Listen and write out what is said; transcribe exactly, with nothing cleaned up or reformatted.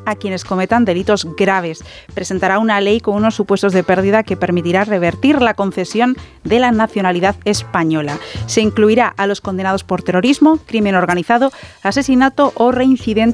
a quienes cometan delitos graves. Presentará una ley con unos supuestos de pérdida que permitirá revertir la concesión de la nacionalidad española. Se incluirá a los condenados por terrorismo, crimen organizado, asesinato o reincidente